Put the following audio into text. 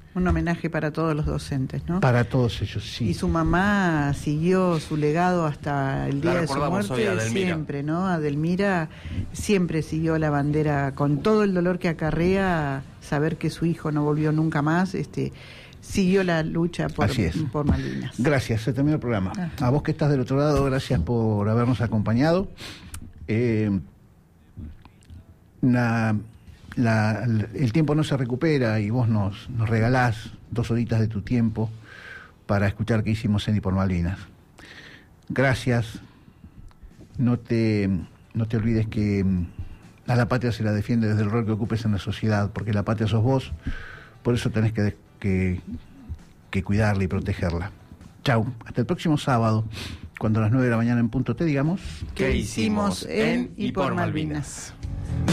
Un homenaje para todos los docentes, ¿no? Para todos ellos, sí. Y su mamá siguió su legado hasta el día de su muerte, hoy a Adelmira. siempre, ¿no? Adelmira siempre siguió la bandera, con todo el dolor que acarrea saber que su hijo no volvió nunca más, siguió la lucha por Malvinas. Gracias, se terminó el programa. A vos que estás del otro lado, gracias por habernos acompañado. El tiempo no se recupera y vos nos regalás 2 horitas de tu tiempo para escuchar qué hicimos en y por Malvinas. Gracias. No te olvides que a la patria se la defiende desde el rol que ocupes en la sociedad, porque la patria sos vos, por eso tenés que cuidarla y protegerla. Chau, hasta el próximo sábado, cuando a las 9 de la mañana en punto te digamos ¿Qué hicimos en y por Malvinas?